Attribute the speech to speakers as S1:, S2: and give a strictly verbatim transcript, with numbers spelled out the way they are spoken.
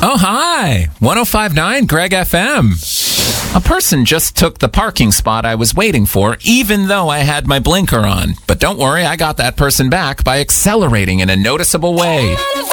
S1: Oh, hi. one oh five point nine Greg F M. A person just took the parking spot I was waiting for, even though I had my blinker on. But don't worry, I got that person back by accelerating in a noticeable way.